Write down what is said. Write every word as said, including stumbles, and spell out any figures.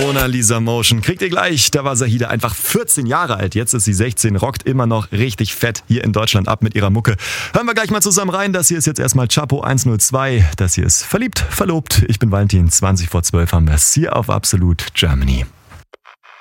Mona Lisa Motion. Kriegt ihr gleich. Da war Zahida einfach vierzehn Jahre alt. Jetzt ist sie sechzehn, rockt immer noch richtig fett hier in Deutschland ab mit ihrer Mucke. Hören wir gleich mal zusammen rein. Das hier ist jetzt erstmal Chapo hundertzwei. Das hier ist Verliebt, Verlobt. Ich bin Valentin. zwanzig vor zwölf haben wir es hier auf Absolut Germany.